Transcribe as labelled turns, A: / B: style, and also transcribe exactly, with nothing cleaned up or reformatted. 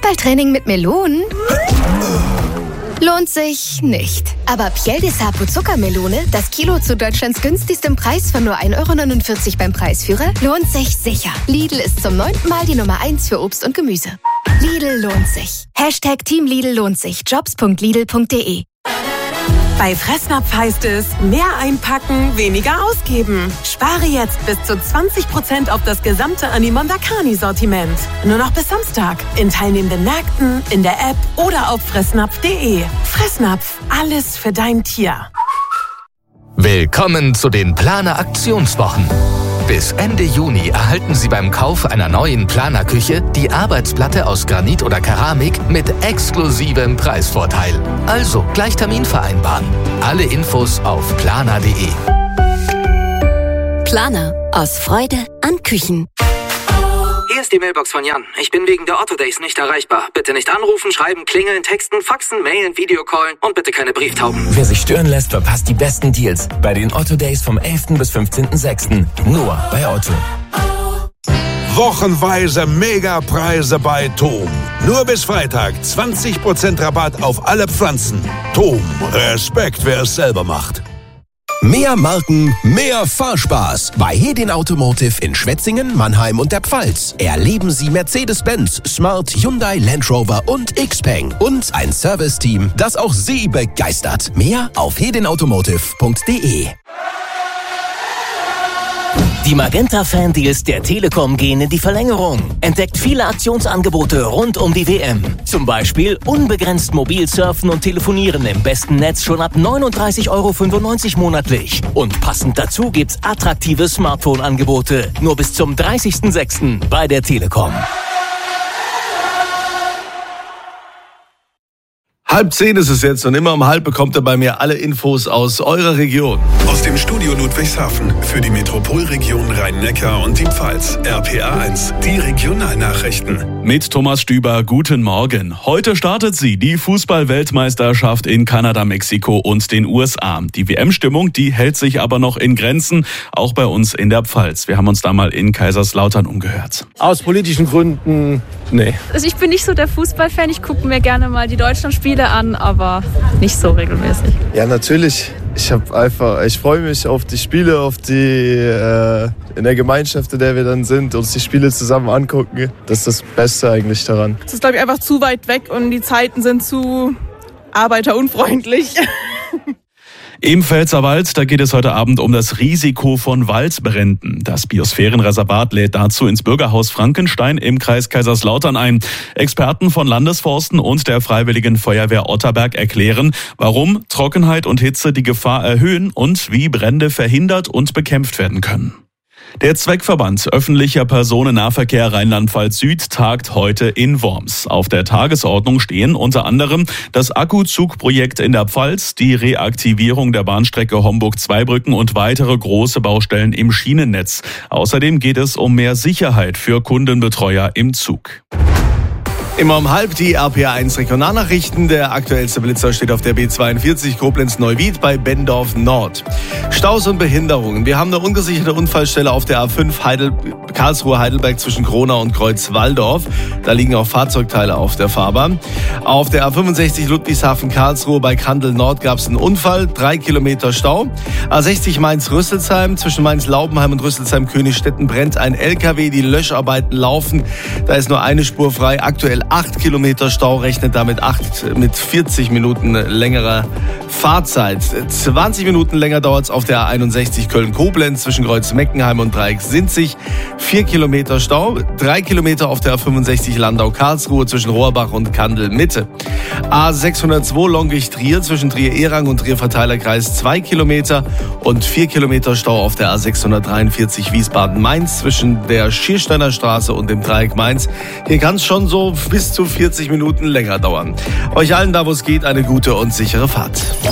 A: Fußballtraining mit Melonen? Lohnt sich nicht. Aber Piel de Sapo Zuckermelone, das Kilo zu Deutschlands günstigstem Preis von nur ein Euro neunundvierzig beim Preisführer, lohnt sich sicher. Lidl ist zum neunten Mal die Nummer eins für Obst und Gemüse. Lidl lohnt sich. Hashtag Team Lidl lohnt sich. jobs punkt lidl punkt de.
B: Bei Fressnapf heißt es, mehr einpacken, weniger ausgeben. Spare jetzt bis zu zwanzig Prozent auf das gesamte Animonda Carni-Sortiment. Nur noch bis Samstag. In teilnehmenden Märkten, in der App oder auf fressnapf punkt de. Fressnapf, alles für dein Tier.
C: Willkommen zu den Planer Aktionswochen. Bis Ende Juni erhalten Sie beim Kauf einer neuen Planer-Küche die Arbeitsplatte aus Granit oder Keramik mit exklusivem Preisvorteil. Also gleich Termin vereinbaren. Alle Infos auf planer punkt de.
D: Planer. Aus Freude an Küchen.
E: Hier ist die Mailbox von Jan. Ich bin wegen der Otto Days nicht erreichbar. Bitte nicht anrufen, schreiben, klingeln, texten, faxen, mailen, Videocallen und bitte keine Brieftauben.
F: Wer sich stören lässt, verpasst die besten Deals bei den Otto Days vom elften bis fünfzehnten sechsten Nur bei Otto.
G: Wochenweise Megapreise bei Tom. Nur bis Freitag zwanzig Prozent Rabatt auf alle Pflanzen. Tom, Respekt, wer es selber macht.
H: Mehr Marken, mehr Fahrspaß. Bei Hedin Automotive in Schwetzingen, Mannheim und der Pfalz. Erleben Sie Mercedes-Benz, Smart, Hyundai, Land Rover und Xpeng. Und ein Serviceteam, das auch Sie begeistert. Mehr auf hedin automotive punkt de.
F: Die Magenta-Fan-Deals der Telekom gehen in die Verlängerung. Entdeckt viele Aktionsangebote rund um die W M. Zum Beispiel unbegrenzt mobil surfen und telefonieren im besten Netz schon ab neununddreißig Euro fünfundneunzig monatlich. Und passend dazu gibt's attraktive Smartphone-Angebote. Nur bis zum dreißigsten sechsten bei der Telekom.
I: Halb zehn ist es jetzt und immer um halb bekommt ihr bei mir alle Infos aus eurer Region.
J: Aus dem Studio Ludwigshafen für die Metropolregion Rhein-Neckar und die Pfalz. R P A eins, die Regionalnachrichten.
K: Mit Thomas Stüber, guten Morgen. Heute startet sie, die Fußball-Weltmeisterschaft in Kanada, Mexiko und den U S A. Die W M-Stimmung, die hält sich aber noch in Grenzen, auch bei uns in der Pfalz. Wir haben uns da mal in Kaiserslautern umgehört.
I: Aus politischen Gründen, nee.
L: Also ich bin nicht so der Fußballfan, ich gucke mir gerne mal die Deutschlandspiele an, aber nicht so regelmäßig.
M: Ja, natürlich. Ich habe einfach, ich freue mich auf die Spiele, auf die äh, in der Gemeinschaft, in der wir dann sind, uns die Spiele zusammen angucken. Das ist das Beste eigentlich daran.
N: Es ist, glaube ich, einfach zu weit weg und die Zeiten sind zu arbeiterunfreundlich.
K: Im Pfälzerwald, da geht es heute Abend um das Risiko von Waldbränden. Das Biosphärenreservat lädt dazu ins Bürgerhaus Frankenstein im Kreis Kaiserslautern ein. Experten von Landesforsten und der Freiwilligen Feuerwehr Otterberg erklären, warum Trockenheit und Hitze die Gefahr erhöhen und wie Brände verhindert und bekämpft werden können. Der Zweckverband öffentlicher Personennahverkehr Rheinland-Pfalz Süd tagt heute in Worms. Auf der Tagesordnung stehen unter anderem das Akkuzugprojekt in der Pfalz, die Reaktivierung der Bahnstrecke Homburg-Zweibrücken und weitere große Baustellen im Schienennetz. Außerdem geht es um mehr Sicherheit für Kundenbetreuer im Zug.
I: Immer um halb die R P A eins Regionalnachrichten. Der aktuellste Blitzer steht auf der B zweiundvierzig Koblenz-Neuwied bei Bendorf Nord. Staus und Behinderungen. Wir haben eine ungesicherte Unfallstelle auf der A fünf Heidel- Karlsruhe-Heidelberg zwischen Kronau und Kreuz-Walldorf. Da liegen auch Fahrzeugteile auf der Fahrbahn. Auf der A fünfundsechzig Ludwigshafen-Karlsruhe bei Kandel Nord gab es einen Unfall. Drei Kilometer Stau. A sechzig Mainz-Rüsselsheim. Zwischen Mainz-Laubenheim und Rüsselsheim-Königstetten brennt ein L K W. Die Löscharbeiten laufen. Da ist nur eine Spur frei. Aktuell acht Kilometer Stau, rechnet damit acht mit vierzig Minuten längerer Fahrzeit. zwanzig Minuten länger dauert es auf der A einundsechzig Köln-Koblenz zwischen Kreuz-Meckenheim und Dreieck-Sinzig. vier Kilometer Stau, drei Kilometer auf der A fünfundsechzig Landau-Karlsruhe zwischen Rohrbach und Kandel-Mitte. A sechshundertzwei Longich-Trier zwischen Trier-Erang und Trier-Verteilerkreis zwei Kilometer und vier Kilometer Stau auf der A sechshundertdreiundvierzig Wiesbaden-Mainz zwischen der Schiersteiner Straße und dem Dreieck Mainz. Hier kann es schon so bis zu vierzig Minuten länger dauern. Euch allen da, wo es geht, eine gute und sichere Fahrt.